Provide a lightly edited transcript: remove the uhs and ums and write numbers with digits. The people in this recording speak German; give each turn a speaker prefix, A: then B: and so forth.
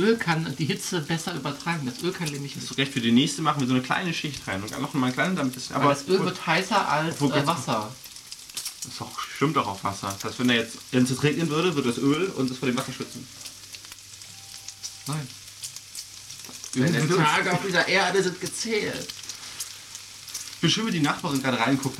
A: Öl kann die Hitze besser übertragen. Das Öl kann nämlich...
B: Das ist recht, für die nächste machen wir so eine kleine Schicht rein. Und noch mal eine kleine, damit das...
A: Aber das Öl wird heißer als Wasser.
B: Das stimmt doch auf Wasser. Das heißt, wenn es regnen würde, würde das Öl und das vor dem Wasser schützen.
A: Nein. Deine Tage auf dieser Erde sind gezählt.
B: Wie schön, wie die Nachbarin gerade reinguckt.